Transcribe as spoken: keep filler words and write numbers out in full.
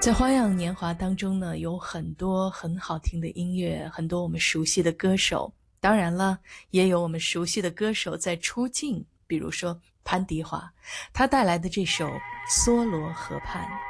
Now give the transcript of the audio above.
在花样年华当中呢，有很多很好听的音乐，很多我们熟悉的歌手，当然了，也有我们熟悉的歌手在出镜，比如说潘迪华，他带来的这首《梭罗河畔》。